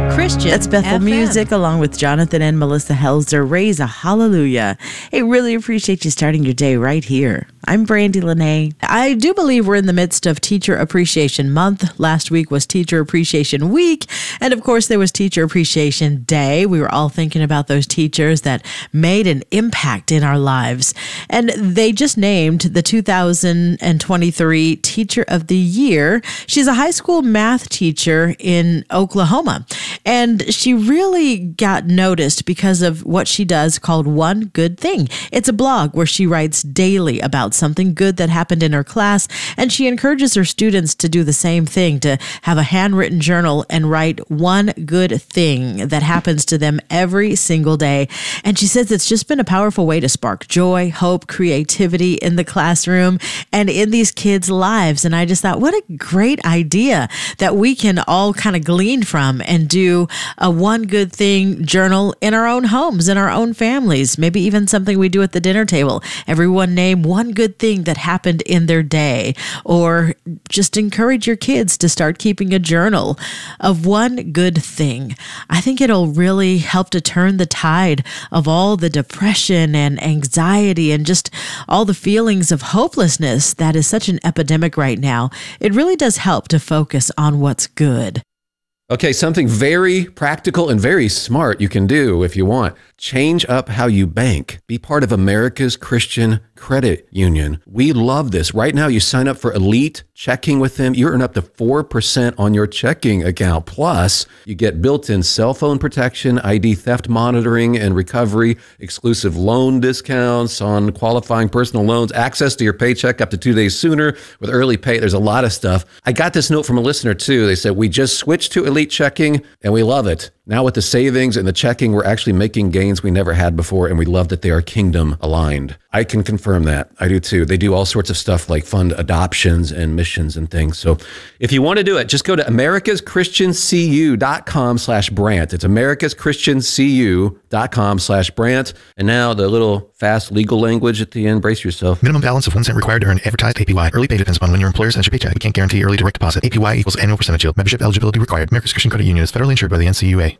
Christian That's Bethel FM. Music along with Jonathan and Melissa Helzer. Raise a hallelujah. Hey, really appreciate you starting your day right here. I'm Brandy Lene. I do believe we're in the midst of Teacher Appreciation Month. Last week was Teacher Appreciation Week. And of course, there was Teacher Appreciation Day. We were all thinking about those teachers that made an impact in our lives. And they just named the 2023 Teacher of the Year. She's a high school math teacher in Oklahoma. And she really got noticed because of what she does called One Good Thing. It's a blog where she writes daily about something good that happened in her class, and she encourages her students to do the same thing, to have a handwritten journal and write one good thing that happens to them every single day. And she says it's just been a powerful way to spark joy, hope, creativity in the classroom and in these kids' lives. And I just thought, what a great idea that we can all kind of glean from and do a one good thing journal in our own homes, in our own families, maybe even something we do at the dinner table. Everyone name one good thing that happened in their day, or just encourage your kids to start keeping a journal of one good thing. I think it'll really help to turn the tide of all the depression and anxiety and just all the feelings of hopelessness that is such an epidemic right now. It really does help to focus on what's good. Okay, something very practical and very smart you can do if you want. Change up how you bank. Be part of America's Christian Credit Union. We love this. Right now, you sign up for Elite Checking with them. You earn up to 4% on your checking account. Plus, you get built-in cell phone protection, ID theft monitoring and recovery, exclusive loan discounts on qualifying personal loans, access to your paycheck up to 2 days sooner with early pay. There's a lot of stuff. I got this note from a listener, too. They said, we just switched to Elite Checking, and we love it. Now with the savings and the checking, we're actually making gains we never had before, and we love that they are kingdom aligned. I can confirm that. I do too. They do all sorts of stuff like fund adoptions and missions and things. So if you want to do it, just go to americaschristiancu.com/Brant. It's americaschristiancu.com/Brant. And now the little fast legal language at the end. Brace yourself. Minimum balance of 1 cent required to earn advertised APY. Early pay depends upon when your employer sends your paycheck. We can't guarantee early direct deposit. APY equals annual percentage yield. Membership eligibility required. America's Christian Credit Union is federally insured by the NCUA.